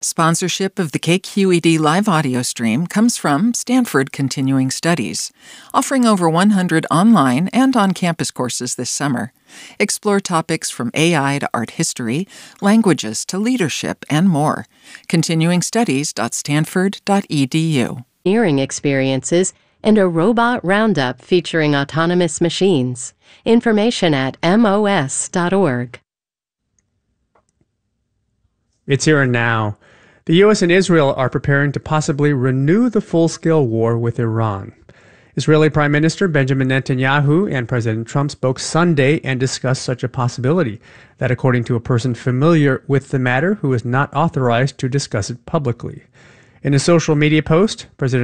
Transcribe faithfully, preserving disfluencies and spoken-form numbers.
Sponsorship of the K Q E D live audio stream comes from Stanford Continuing Studies, offering over one hundred online and on-campus courses this summer. Explore topics from A I to art history, languages to leadership, and more. continuing studies dot stanford dot e d u. Engineering experiences and a robot roundup featuring autonomous machines. Information at m o s dot org. It's here and now. The U S and Israel are preparing to possibly renew the full-scale war with Iran. Israeli Prime Minister Benjamin Netanyahu and President Trump spoke Sunday and discussed such a possibility, that according to a person familiar with the matter who is not authorized to discuss it publicly. In a social media post, President